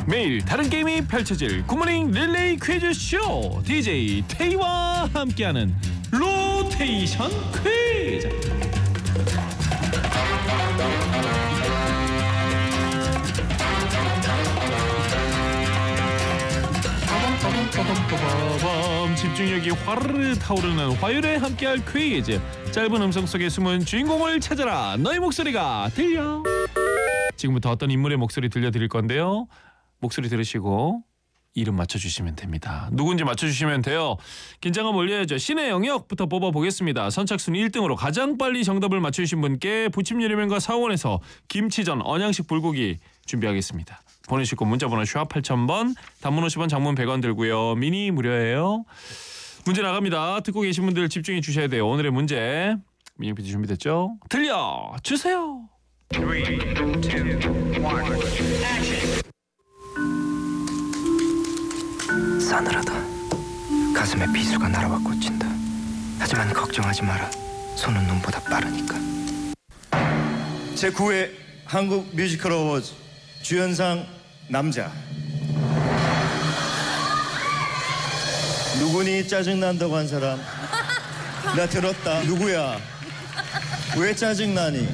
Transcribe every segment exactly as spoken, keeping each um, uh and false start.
매일 다른 게임이 펼쳐질 굿모닝 릴레이 퀴즈쇼 디제이 테이와 함께하는 로테이션 퀴즈. 빠밤빠밤빠밤빠밤 집중력이 화르르 타오르는 화요일에 함께할 퀴즈. 짧은 음성 속에 숨은 주인공을 찾아라. 너의 목소리가 들려. 지금부터 어떤 인물의 목소리 들려드릴 건데요. 목소리 들으시고 이름 맞춰주시면 됩니다. 누군지 맞춰주시면 돼요. 긴장감 올려야죠. 신의 영역부터 뽑아보겠습니다. 선착순 일 등으로 가장 빨리 정답을 맞추신 분께 부침유리면과 사원에서 김치전 언양식 불고기 준비하겠습니다. 보내실 곳 문자번호 샵 팔천 번, 단문 오십 원, 장문 백 원 들고요. 미니 무료예요. 문제 나갑니다. 듣고 계신 분들 집중해 주셔야 돼요. 오늘의 문제 민영 피디 준비됐죠? 들려주세요. 삼, 이, 일, 액션. 싸늘하다. 가슴에 비수가 날아와 꽂힌다. 하지만 걱정하지 마라. 손은 눈보다 빠르니까. 제구 회 한국 뮤지컬 어워즈 주연상 남자. 누구니 짜증난다고 한 사람? 나 들었다. 누구야? 왜 짜증나니?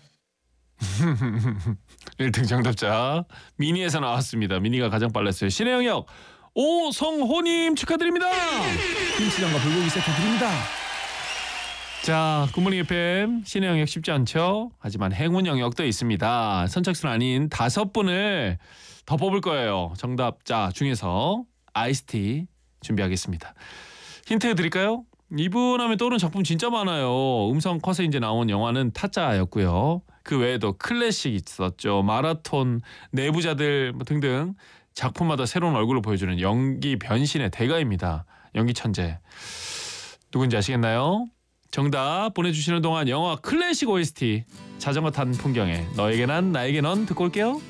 일 등 정답자 미니에서 나왔습니다. 미니가 가장 빨랐어요. 신의 영역 오성호님 축하드립니다. 김치전과 불고기 세트 드립니다. 자, 굿모닝 에프엠 신의 영역 쉽지 않죠? 하지만 행운 영역도 있습니다. 선착순 아닌 다섯 분을 더 뽑을 거예요. 정답자 중에서 아이스티 준비하겠습니다. 힌트 드릴까요? 이분 하면 떠오르는 작품 진짜 많아요. 음성 컷에 이제 나온 영화는 타짜였고요. 그 외에도 클래식 있었죠. 마라톤, 내부자들 뭐 등등 작품마다 새로운 얼굴을 보여주는 연기 변신의 대가입니다. 연기 천재. 누군지 아시겠나요? 정답 보내주시는 동안 영화 클래식 오에스티 자전거 탄 풍경에 너에게 난 나에게 넌 듣고 올게요.